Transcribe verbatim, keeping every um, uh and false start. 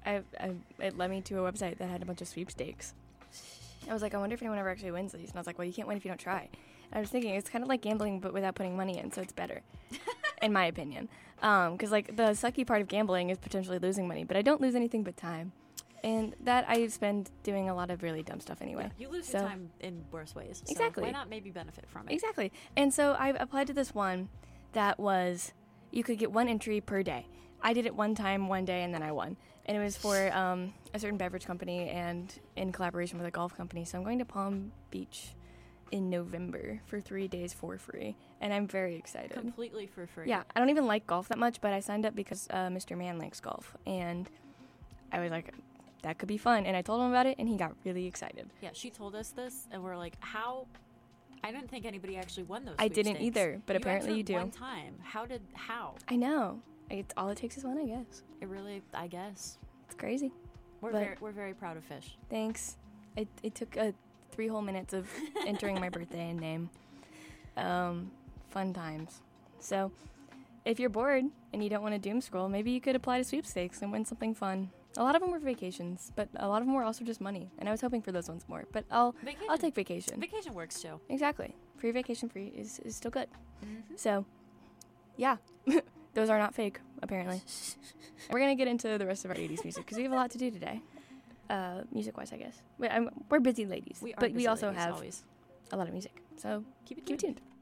I, I it led me to a website that had a bunch of sweepstakes. I was like, I wonder if anyone ever actually wins these. And I was like, well, you can't win if you don't try. And I was thinking, it's kind of like gambling, but without putting money in, so it's better, in my opinion. Because, um, like, the sucky part of gambling is potentially losing money, but I don't lose anything but time. And that I spend doing a lot of really dumb stuff anyway. Yeah, you lose so, your time in worse ways. So exactly. Why not maybe benefit from it? Exactly. And so I applied to this one that was, you could get one entry per day. I did it one time, one day, and then I won. And it was for um, a certain beverage company and in collaboration with a golf company. So I'm going to Palm Beach in November for three days for free. And I'm very excited. Completely for free. Yeah. I don't even like golf that much, but I signed up because uh, Mister Mann likes golf. And I was like, that could be fun. And I told him about it, and he got really excited. Yeah, she told us this, and we're like, how? I didn't think anybody actually won those I didn't sweepstakes. either, but you apparently you entered do. one time. How did, how? I know. It's all it takes is one, I guess. It really, I guess. It's crazy. We're But- very, we're very proud of Fish. Thanks. It it took uh, three whole minutes of entering my birthday and name. Um, fun times. So, if you're bored and you don't want to doom scroll, maybe you could apply to sweepstakes and win something fun. A lot of them were vacations, but a lot of them were also just money. And I was hoping for those ones more. But I'll Vacation. I'll take vacation. Vacation works too. Exactly. Free vacation free is, is still good. Mm-hmm. So, yeah. Those are not fake, apparently. We're going to get into the rest of our eighties music because we have a lot to do today. Uh, music-wise, I guess. We, I'm, we're busy ladies. We are but we busy also ladies, have always. a lot of music. So Keep it keep it tuned. tuned.